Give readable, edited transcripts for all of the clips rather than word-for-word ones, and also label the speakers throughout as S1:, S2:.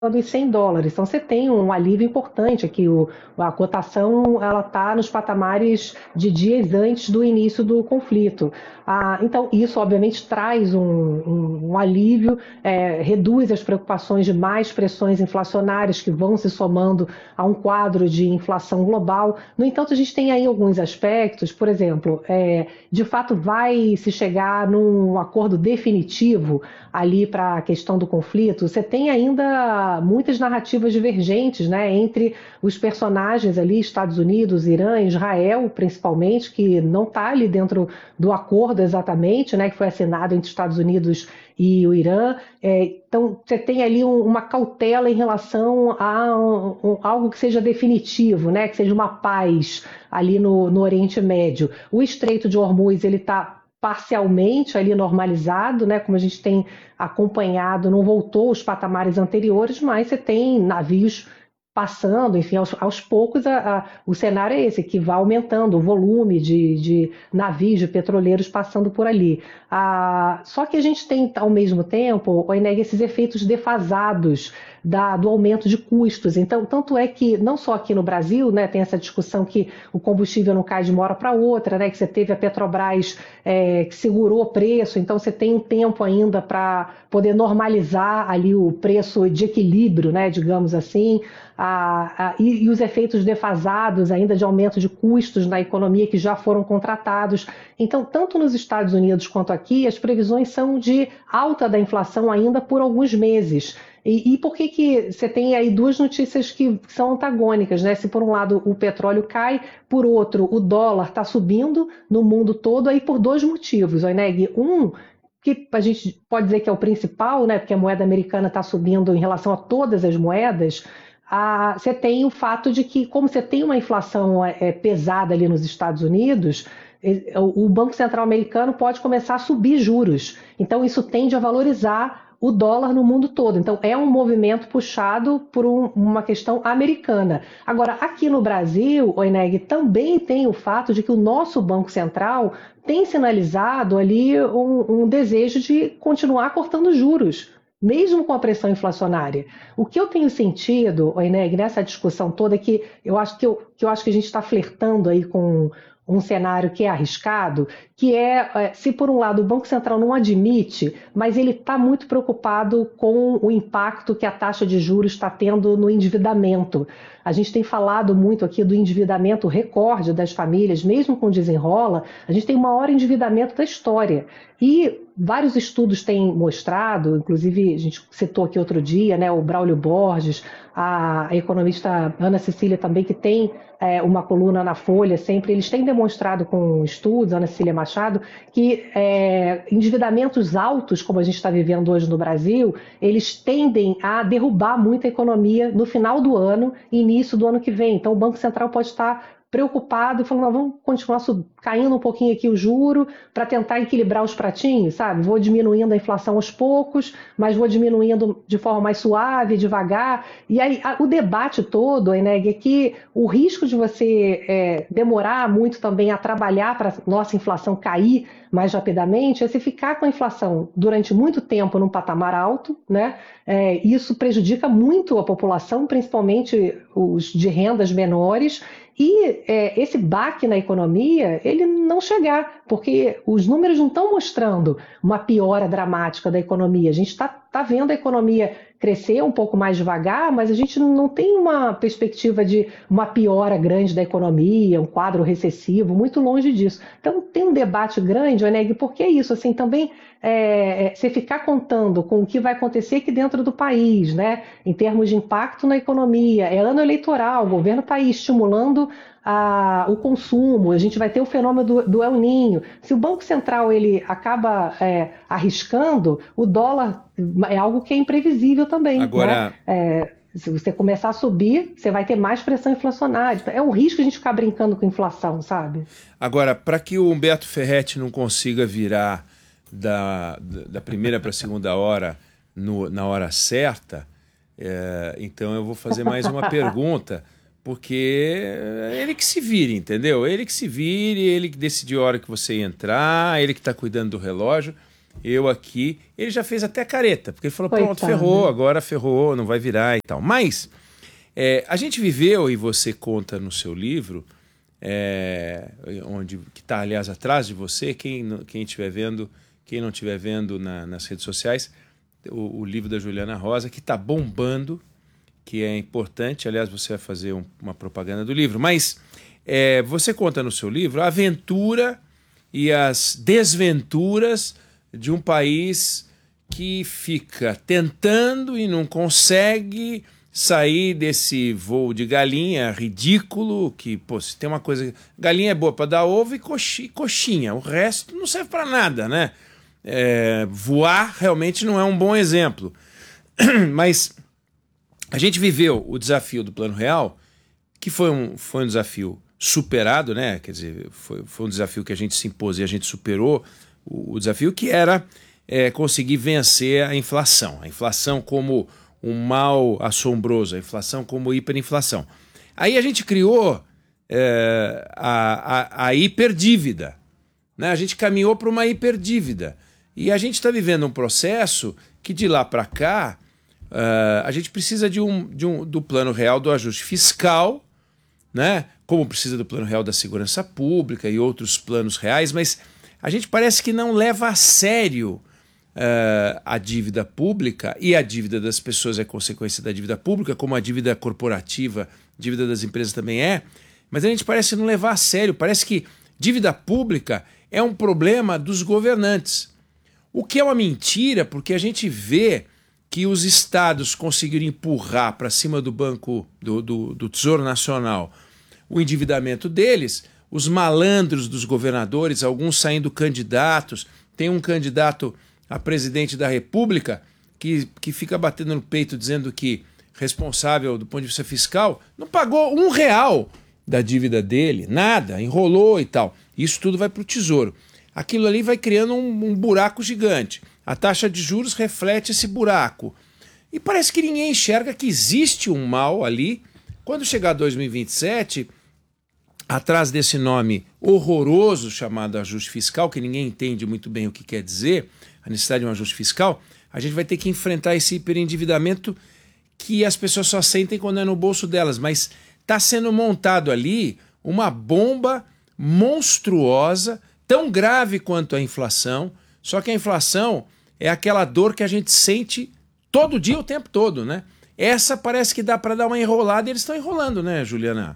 S1: dos US$ 100. Então você tem um alívio importante aqui. A cotação ela está nos patamares de dias antes do início do conflito. Então isso obviamente traz um alívio, reduz as preocupações de mais pressões inflacionárias que vão se somando a um quadro de inflação global. No entanto, a gente tem aí alguns aspectos, por exemplo, de fato vai se chegar num acordo definitivo ali para a questão do conflito. Você tem ainda muitas narrativas divergentes, né, entre os personagens ali, Estados Unidos, Irã, Israel, principalmente, que não está ali dentro do acordo exatamente, né, que foi assinado entre Estados Unidos e o Irã. Então, você tem ali uma cautela em relação a algo que seja definitivo, né, que seja uma paz ali no Oriente Médio. O Estreito de Hormuz ele está parcialmente ali normalizado, né, como a gente tem acompanhado, não voltou aos patamares anteriores, mas você tem navios passando, enfim, aos poucos o cenário é esse, que vai aumentando o volume de navios, de petroleiros passando por ali. Só que a gente tem, ao mesmo tempo, esses efeitos defasados do aumento de custos. Então, tanto é que, não só aqui no Brasil, né, tem essa discussão que o combustível não cai de uma hora para outra, né, que você teve a Petrobras que segurou o preço, então você tem um tempo ainda para poder normalizar ali o preço de equilíbrio, né, digamos assim, e os efeitos defasados ainda de aumento de custos na economia que já foram contratados. Então, tanto nos Estados Unidos quanto aqui, as previsões são de alta da inflação ainda por alguns meses. E por que você tem aí duas notícias que são antagônicas, né? Se por um lado o petróleo cai, por outro o dólar está subindo no mundo todo, aí por dois motivos, Oineg. Que a gente pode dizer que é o principal, né? Porque a moeda americana está subindo em relação a todas as moedas. Você tem o fato de que, como você tem uma inflação pesada ali nos Estados Unidos, o Banco Central americano pode começar a subir juros. Então, isso tende a valorizar o dólar no mundo todo. Então, é um movimento puxado por uma questão americana. Agora, aqui no Brasil, Oineg, também tem o fato de que o nosso Banco Central tem sinalizado ali um desejo de continuar cortando juros, mesmo com a pressão inflacionária. O que eu tenho sentido, Oineg, nessa discussão toda é que eu acho que a gente está flertando aí com um cenário que é arriscado, que se por um lado o Banco Central não admite, mas ele está muito preocupado com o impacto que a taxa de juros está tendo no endividamento. A gente tem falado muito aqui do endividamento recorde das famílias, mesmo com desenrola, a gente tem o maior endividamento da história. E vários estudos têm mostrado, inclusive a gente citou aqui outro dia, né, o Braulio Borges, a economista Ana Cecília também, que tem uma coluna na Folha sempre, eles têm demonstrado com estudos, Ana Cecília Machado, que endividamentos altos, como a gente está vivendo hoje no Brasil, eles tendem a derrubar muito a economia no final do ano e início do ano que vem. Então o Banco Central pode estar preocupado e falando, não, vamos continuar caindo um pouquinho aqui o juro para tentar equilibrar os pratinhos, sabe? Vou diminuindo a inflação aos poucos, mas vou diminuindo de forma mais suave, devagar. E aí o debate todo, né, é que o risco de você demorar muito também a trabalhar para a nossa inflação cair mais rapidamente é se ficar com a inflação durante muito tempo num patamar alto, né? Isso prejudica muito a população, principalmente os de rendas menores, e esse baque na economia, ele não chegar, porque os números não estão mostrando uma piora dramática da economia. A gente está vendo a economia crescer um pouco mais devagar, mas a gente não tem uma perspectiva de uma piora grande da economia, um quadro recessivo, muito longe disso. Então tem um debate grande, Oneg, porque é isso, assim, também você ficar contando com o que vai acontecer aqui dentro do país, né, em termos de impacto na economia, é ano eleitoral, o governo está aí estimulando o consumo, a gente vai ter o fenômeno do El Niño. Se o Banco Central ele acaba arriscando, o dólar é algo que é imprevisível também, né?
S2: Agora,
S1: Se você começar a subir, você vai ter mais pressão inflacionária. É um risco a gente ficar brincando com inflação, sabe?
S2: agora, para que o Humberto Ferretti não consiga virar da primeira para a segunda hora na hora certa, então eu vou fazer mais uma pergunta, porque é ele que se vire, entendeu? Ele que se vire, ele que decidiu a hora que você ia entrar, ele que está cuidando do relógio. eu aqui. Ele já fez até careta, porque ele falou,
S1: Coitado.
S2: pronto, ferrou, agora ferrou, não vai virar e tal. Mas a gente viveu, e você conta no seu livro, que está, aliás, atrás de você, quem estiver vendo, quem não estiver vendo nas redes sociais, o livro da Juliana Rosa, que está bombando, que é importante. Aliás, você vai fazer uma propaganda do livro. Mas você conta no seu livro a aventura e as desventuras de um país que fica tentando e não consegue sair desse voo de galinha ridículo, que, pô, se tem uma coisa... Galinha é boa para dar ovo e coxinha, o resto não serve para nada, né? Voar realmente não é um bom exemplo. Mas a gente viveu o desafio do Plano Real, que foi um desafio superado, né? Quer dizer, foi um desafio que a gente se impôs e a gente superou o desafio, que era conseguir vencer a inflação como um mal assombroso, a inflação como hiperinflação. Aí a gente criou a hiperdívida, né? A gente caminhou para uma hiperdívida. E a gente está vivendo um processo que de lá para cá a gente precisa do Plano Real do ajuste fiscal, né? Como precisa do Plano Real da segurança pública e outros planos reais, mas a gente parece que não leva a sério a dívida pública, e a dívida das pessoas é consequência da dívida pública, como a dívida corporativa, a dívida das empresas também mas a gente parece não levar a sério, parece que dívida pública é um problema dos governantes, o que é uma mentira, porque a gente vê que os estados conseguiram empurrar para cima do Banco do Tesouro Nacional o endividamento deles, os malandros dos governadores, alguns saindo candidatos, tem um candidato a presidente da República que fica batendo no peito dizendo que responsável do ponto de vista fiscal não pagou R$1 da dívida dele, nada, enrolou e tal. Isso tudo vai para o Tesouro. Aquilo ali vai criando um buraco gigante. A taxa de juros reflete esse buraco. E parece que ninguém enxerga que existe um mal ali. Quando chegar 2027, atrás desse nome horroroso chamado ajuste fiscal, que ninguém entende muito bem o que quer dizer, a necessidade de um ajuste fiscal, a gente vai ter que enfrentar esse hiperendividamento que as pessoas só sentem quando é no bolso delas, mas está sendo montado ali uma bomba monstruosa, tão grave quanto a inflação, só que a inflação é aquela dor que a gente sente todo dia, o tempo todo, né? Essa parece que dá para dar uma enrolada, e eles estão enrolando, né, Juliana?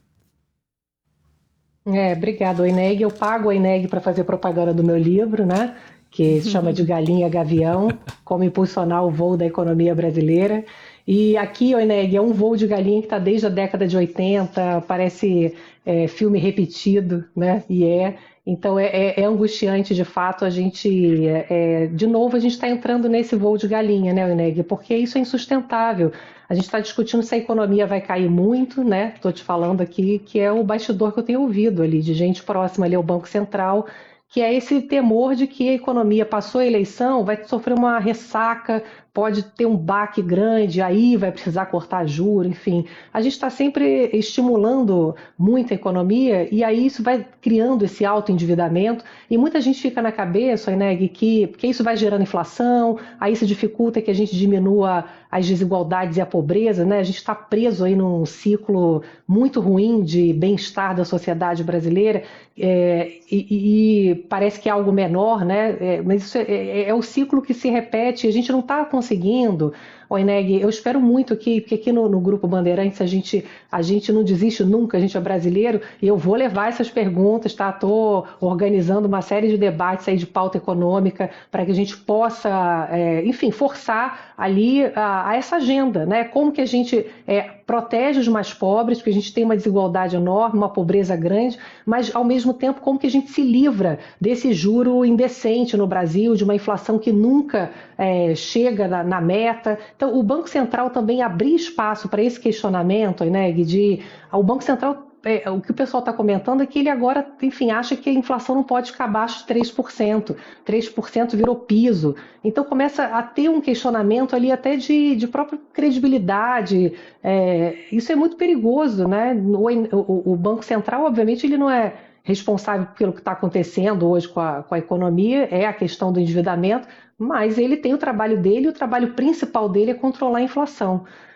S1: Obrigado, Oineg. Eu pago a Oineg para fazer propaganda do meu livro, né? Que se chama de Galinha Gavião, como impulsionar o voo da economia brasileira. E aqui, Oineg, é um voo de galinha que está desde a década de 80, parece filme repetido, né? Então é angustiante, de fato, a gente, de novo, a gente está entrando nesse voo de galinha, né, Oineg? Porque isso é insustentável. A gente está discutindo se a economia vai cair muito, né? Estou te falando aqui que é o bastidor que eu tenho ouvido ali, de gente próxima ali ao Banco Central, que é esse temor de que a economia passou a eleição, vai sofrer uma ressaca, pode ter um baque grande, aí vai precisar cortar juros, enfim. A gente está sempre estimulando muito a economia e aí isso vai criando esse alto endividamento e muita gente fica na cabeça, né, que isso vai gerando inflação, aí isso dificulta que a gente diminua as desigualdades e a pobreza, né? A gente está preso aí num ciclo muito ruim de bem-estar da sociedade brasileira e parece que é algo menor, né? Mas isso é o ciclo que se repete, a gente não está conseguindo. Oineg, eu espero muito porque aqui no Grupo Bandeirantes a gente não desiste nunca, a gente é brasileiro, e eu vou levar essas perguntas, tá? Estou organizando uma série de debates aí de pauta econômica para que a gente possa, enfim, forçar ali a essa agenda, né? Como que a gente protege os mais pobres, porque a gente tem uma desigualdade enorme, uma pobreza grande, mas ao mesmo tempo como que a gente se livra desse juro indecente no Brasil, de uma inflação que nunca chega na meta. Então, o Banco Central também abrir espaço para esse questionamento, né, o Banco Central, o que o pessoal está comentando é que ele agora, enfim, acha que a inflação não pode ficar abaixo de 3%. 3% virou piso. Então, começa a ter um questionamento ali até de própria credibilidade. Isso é muito perigoso, né? O Banco Central, obviamente, ele não é responsável pelo que está acontecendo hoje com a economia, é a questão do endividamento, mas ele tem o trabalho dele, e o trabalho principal dele é controlar a inflação.